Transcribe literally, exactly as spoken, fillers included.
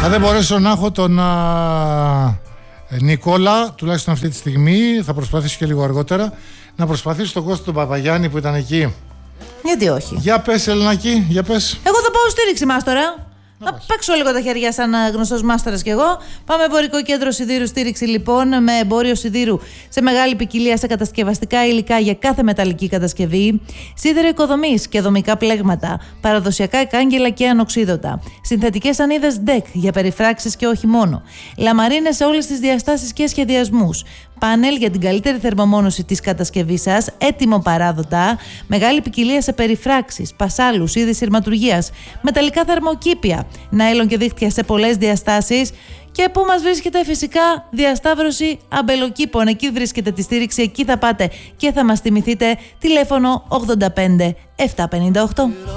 Αν δεν μπορέσω να έχω τον α, Νικόλα, τουλάχιστον αυτή τη στιγμή, θα προσπαθήσω και λίγο αργότερα, να προσπαθήσω τον Κώστα τον Παπαγιάννη που ήταν εκεί. Γιατί όχι. Για πες, Ελληνακή, για πες. Εγώ θα πάω στήριξη μάστορα. Να πας. παίξω λίγο τα χέρια σαν γνωστός μάστορας κι εγώ. Πάμε εμπορικό κέντρο σιδήρου στήριξη λοιπόν, με εμπόριο σιδήρου σε μεγάλη ποικιλία σε κατασκευαστικά υλικά για κάθε μεταλλική κατασκευή, σίδερο οικοδομής και δομικά πλέγματα, παραδοσιακά εκάγγελα και ανοξίδωτα, συνθετικές σανίδες ντεκ για περιφράξεις και όχι μόνο, λαμαρίνες σε όλες τις διαστάσεις και σχεδιασμούς, πάνελ για την καλύτερη θερμομόνωση της κατασκευής σας, έτοιμο παράδοτα, μεγάλη ποικιλία σε περιφράξεις, πασάλους, είδη σειρματουργίας, μεταλλικά θερμοκήπια, νάιλον και δίχτυα σε πολλές διαστάσεις. Και πού μας βρίσκεται? Φυσικά διασταύρωση αμπελοκήπων. Εκεί βρίσκεται τη στήριξη, εκεί θα πάτε και θα μας θυμηθείτε. Τηλέφωνο ογδόντα πέντε επτακόσια πενήντα οκτώ.